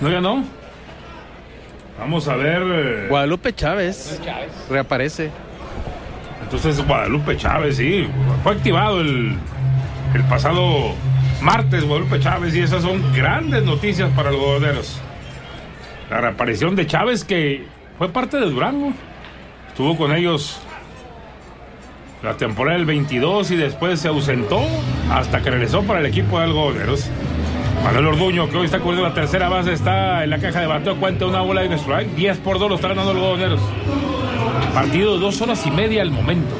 ¿No ganó? Vamos a ver. Guadalupe Chávez reaparece. Entonces Guadalupe Chávez, sí, fue activado el pasado martes Guadalupe Chávez, y esas son grandes noticias para los Godoneros. La reaparición de Chávez, que fue parte de Durango, estuvo con ellos la temporada del 22 y después se ausentó hasta que regresó para el equipo de Algodoneros. Manuel Orduño, que hoy está cubriendo la tercera base, está en la caja de bateo, cuenta una bola de strike, 10-2 lo está ganando los Algodoneros. Partido de 2 horas y media al momento.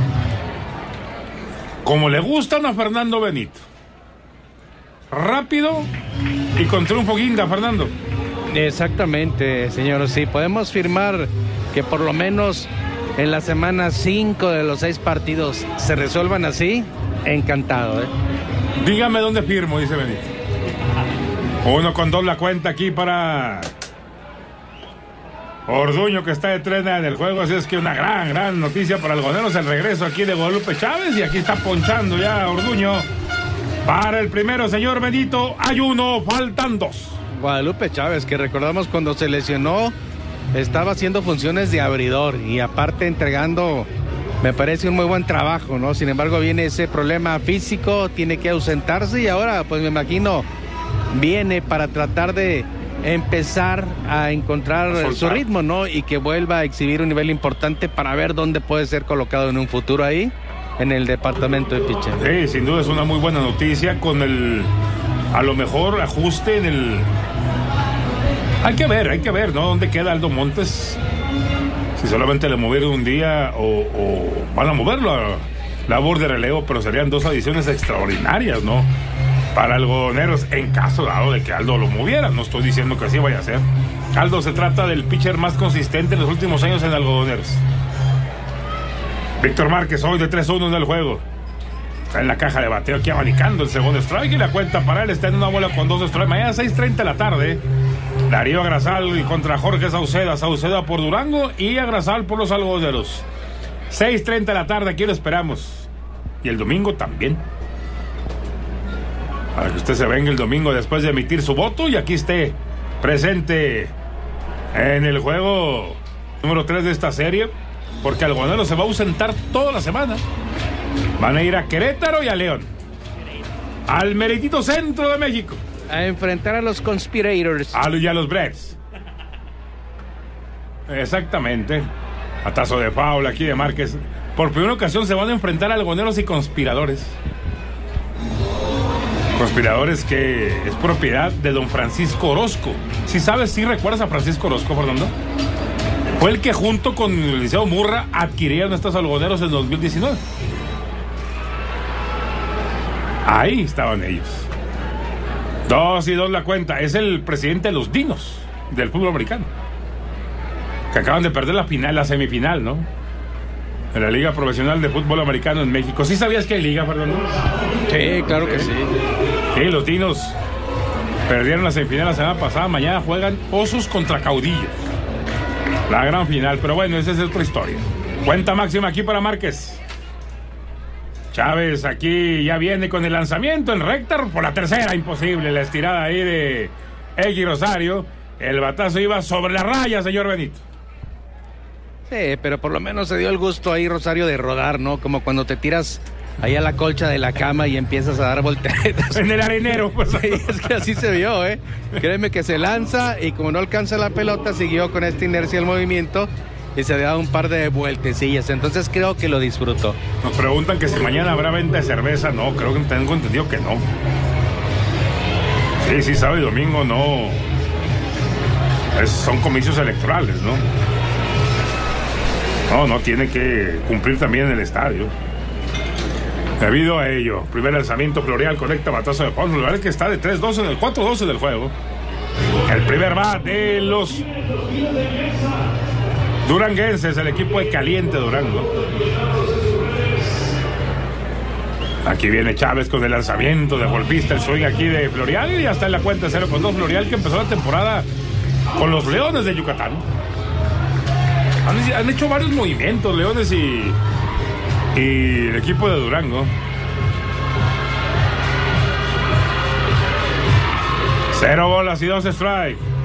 Como le gustan a Fernando Benito. Rápido y con triunfo guinda, Fernando. Exactamente, señor. Sí, podemos firmar que por lo menos en la semana 5 de los 6 partidos se resuelvan así. Encantado, Dígame dónde firmo, dice Benito. 1-2 la cuenta aquí para Orduño, que está de 3 en el juego. Así es que una gran noticia para Algodoneros, el regreso aquí de Guadalupe Chávez, y aquí está ponchando ya Orduño para el primero, señor Benito. Hay 1, faltan 2. Guadalupe Chávez, que recordamos cuando se lesionó, estaba haciendo funciones de abridor y aparte entregando, me parece, un muy buen trabajo, ¿no? Sin embargo, viene ese problema físico, tiene que ausentarse, y ahora, pues me imagino, viene para tratar de empezar a encontrar su ritmo, ¿no? Y que vuelva a exhibir un nivel importante para ver dónde puede ser colocado en un futuro ahí, en el departamento de pitcher. Sí, sin duda es una muy buena noticia, con el, a lo mejor, ajuste en el... Hay que ver, ¿no? ¿Dónde queda Aldo Montes? Si solamente le movieron un día o van a moverlo a labor de relevo, pero serían 2 adiciones extraordinarias, ¿no? Para Algodoneros, en caso dado de que Aldo lo moviera. No estoy diciendo que así vaya a ser. Aldo se trata del pitcher más consistente en los últimos años en Algodoneros. Víctor Márquez hoy de 3-1 en el juego. Está en la caja de bateo aquí abanicando el segundo strike, y la cuenta para él está en una bola con 2 strikes. Mañana 6:30 de la tarde, Darío Agrasal contra Jorge Sauceda. Sauceda por Durango y Agrasal por los Algodoneros. 6:30 de la tarde, aquí lo esperamos. Y el domingo también, para que usted se venga el domingo después de emitir su voto y aquí esté presente en el juego número 3 de esta serie, porque Algodoneros se va a ausentar toda la semana. Van a ir a Querétaro y a León, al meritito centro de México, a enfrentar a los Conspirators y a los Braves. Exactamente. Atazo de foul aquí de Márquez. Por primera ocasión se van a enfrentar a Algodoneros y Conspiradores. Conspiradores que es propiedad de don Francisco Orozco. ¿Sí sabes, sí recuerdas a Francisco Orozco, Fernando? Fue el que junto con el Liceo Murra adquirieron estos Algodoneros en 2019. Ahí estaban ellos. 2-2 la cuenta. Es el presidente de los Dinos del fútbol americano, que acaban de perder la semifinal, ¿no? En la Liga Profesional de Fútbol Americano en México. ¿Sí sabías que hay liga, Fernando? Sí, claro que sí. Sí, los Dinos perdieron la semifinal la semana pasada. Mañana juegan Osos contra Caudillos, la gran final. Pero bueno, esa es otra historia. Cuenta máxima aquí para Márquez. Chávez aquí ya viene con el lanzamiento en recta por la tercera, imposible. La estirada ahí de Egui Rosario. El batazo iba sobre la raya, señor Benito. Sí, pero por lo menos se dio el gusto ahí, Rosario, de rodar, ¿no? Como cuando te tiras ahí a la colcha de la cama y empiezas a dar volteretas. En el arenero. Pues. Sí, es que así se vio, ¿eh? Créeme que se lanza y como no alcanza la pelota, siguió con esta inercia el movimiento y se da un par de vueltecillas. Entonces creo que lo disfrutó. Nos preguntan que si mañana habrá venta de cerveza. No, creo que tengo entendido que no. Sí, sábado y domingo no. Son comicios electorales, ¿no? No, tiene que cumplir también en el estadio. Debido a ello, primer lanzamiento, Florial conecta batazo de fondo. La verdad es que está de 3-2 en el 4-12 del juego. El primer bat de los duranguenses, el equipo de Caliente Durango. Aquí viene Chávez con el lanzamiento de golpista, el swing aquí de Florial, y ya está en la cuenta 0-2. Florial, que empezó la temporada con los Leones de Yucatán. Han hecho varios movimientos Leones y el equipo de Durango. 0 bolas y 2 strikes.